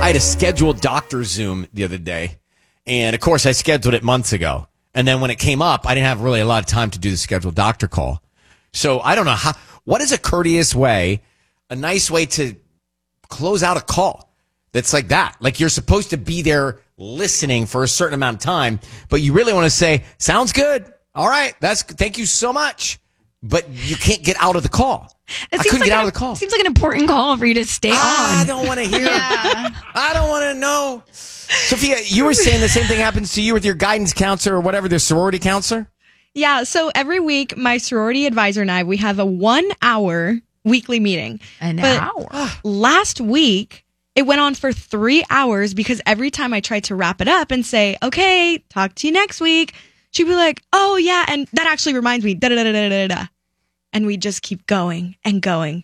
I had a scheduled doctor Zoom the other day. And, of course, I scheduled it months ago. And then when it came up, I didn't have really a lot of time to do the scheduled doctor call. So I don't know what is a courteous way, a nice way to close out a call that's like that. Like you're supposed to be there listening for a certain amount of time, but you really want to say, sounds good. All right. Thank you so much. But you can't get out of the call. I couldn't get out of the call. Seems like an important call for you to stay on. I don't want to hear. I don't want to know. Sophia, you were saying the same thing happens to you with your guidance counselor or whatever, the sorority counselor? Yeah, so every week, my sorority advisor and I, we have a 1 hour weekly meeting. An hour? Last week, it went on for 3 hours because every time I tried to wrap it up and say, okay, talk to you next week, she'd be like, oh, yeah, and that actually reminds me, da-da-da-da-da-da. And we just keep going and going.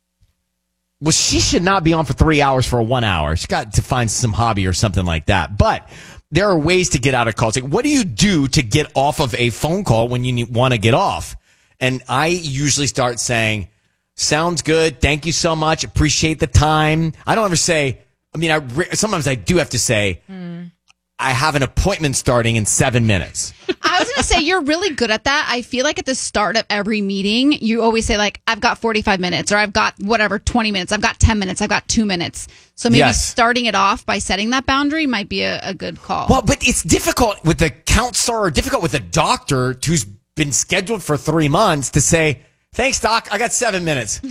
Well, she should not be on for 3 hours for a 1 hour. She's got to find some hobby or something like that. But there are ways to get out of calls. Like, what do you do to get off of a phone call when you want to get off? And I usually start saying, sounds good. Thank you so much. Appreciate the time. I don't ever say, sometimes I do have to say, I have an appointment starting in 7 minutes. I was going to say, you're really good at that. I feel like at the start of every meeting, you always say, like, I've got 45 minutes, or I've got 20 minutes, I've got 10 minutes, I've got 2 minutes. So maybe starting it off by setting that boundary might be a good call. Well, but it's difficult with the counselor or difficult with a doctor who's been scheduled for 3 months to say, thanks, doc, I got 7 minutes.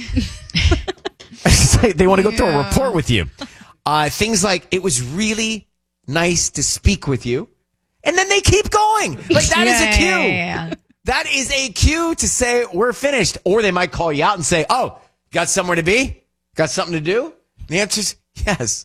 They want to go through a report with you. Things like, it was really nice to speak with you. And then they keep going. Like, that is a cue. Yeah. That is a cue to say, we're finished. Or they might call you out and say, oh, got somewhere to be? Got something to do? The answer is yes,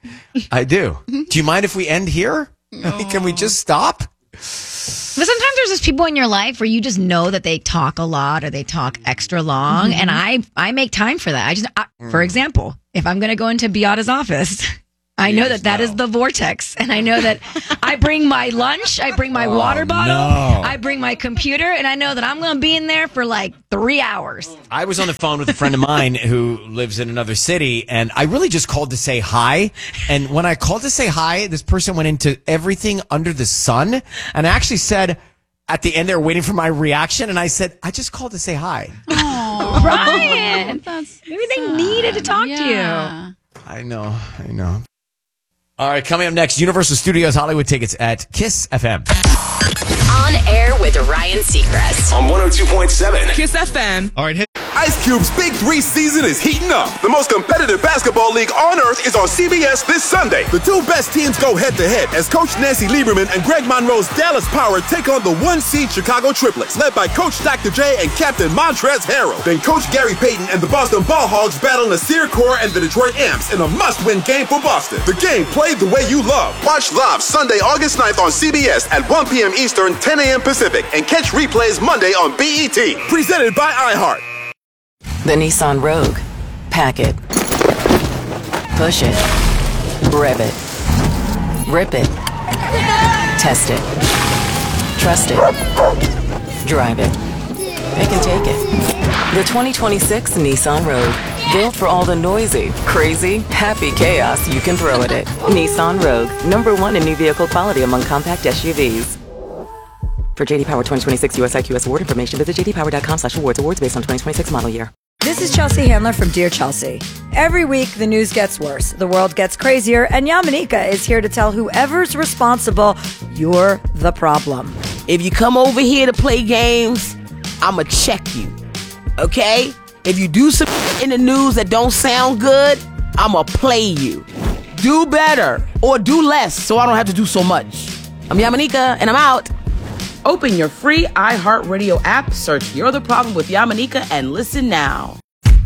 I do. Do you mind if we end here? Can we just stop? But sometimes there's just people in your life where you just know that they talk a lot or they talk extra long. And I make time for that. For example, if I'm going to go into Beata's office, I know that is the vortex. And I know that I bring my lunch, I bring my water bottle, I bring my computer, and I know that I'm going to be in there for like 3 hours. I was on the phone with a friend of mine who lives in another city, and I really just called to say hi. And when I called to say hi, this person went into everything under the sun. And I actually said, at the end, they were waiting for my reaction. And I said, I just called to say hi. Oh, Brian. Maybe they needed to talk to you. I know. All right, coming up next, Universal Studios Hollywood tickets at Kiss FM. On air with Ryan Seacrest. On 102.7 Kiss FM. All right, Ice Cube's Big 3 season is heating up. The most competitive basketball league on earth is on CBS this Sunday. The two best teams go head-to-head as Coach Nancy Lieberman and Greg Monroe's Dallas Power take on the 1-seed Chicago Triplets, led by Coach Dr. J and Captain Montrezl Harrell. Then Coach Gary Payton and the Boston Ball Hogs battle Nasir Kaur and the Detroit Amps in a must-win game for Boston. The game played the way you love. Watch live Sunday, August 9th on CBS at 1 p.m. Eastern, 10 a.m. Pacific, and catch replays Monday on BET. Presented by iHeart. The Nissan Rogue. Pack it. Push it. Rev it. Rip it. Test it. Trust it. Drive it. Pick and take it. The 2026 Nissan Rogue. Built for all the noisy, crazy, happy chaos you can throw at it. Nissan Rogue. #1 in new vehicle quality among compact SUVs. For JD Power 2026 US IQS award information, visit jdpower.com/awards. Awards based on 2026 model year. This is Chelsea Handler from Dear Chelsea. Every week, the news gets worse, the world gets crazier, and Yamanika is here to tell whoever's responsible, you're the problem. If you come over here to play games, I'ma check you, okay? If you do some in the news that don't sound good, I'ma play you. Do better, or do less, so I don't have to do so much. I'm Yamanika, and I'm out. Open your free iHeartRadio app, search You're the Problem with Yamanika, and listen now.